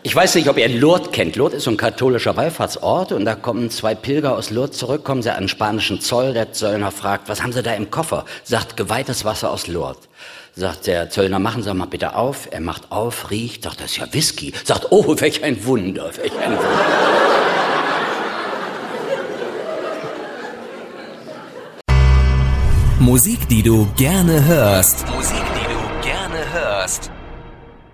Ich weiß nicht, ob ihr Lourdes kennt. Lourdes ist so ein katholischer Wallfahrtsort und da kommen 2 Pilger aus Lourdes zurück, kommen sie an den spanischen Zoll. Der Zöllner fragt, was haben sie da im Koffer? Sagt, geweihtes Wasser aus Lourdes. Sagt der Zöllner, machen Sie mal bitte auf. Er macht auf, riecht, sagt, das ist ja Whisky. Sagt, oh, welch ein Wunder, welch ein Wunder. Musik, die du gerne hörst. Musik, die du gerne hörst.